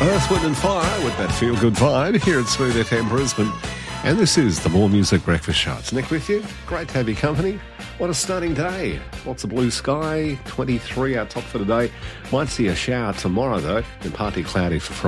Earth, Wind and Fire with that feel-good vibe here at Smooth FM Brisbane. And this is the More Music Breakfast Show. It's Nick with you. Great to have your company. What a stunning day. Lots of blue sky, 23 our top for today. Might see a shower tomorrow though, and partly cloudy for Friday.